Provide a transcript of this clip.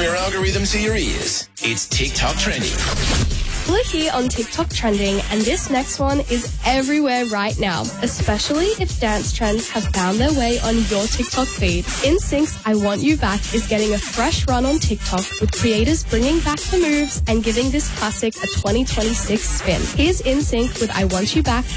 your algorithm to your ears. It's TikTok Trending. We're here on TikTok Trending, and this next one is everywhere right now, especially if dance trends have found their way on your TikTok feed. NSYNC's I Want You Back is getting a fresh run on TikTok, with creators bringing back the moves and giving this classic a 2026 spin. Here's NSYNC with I Want You Back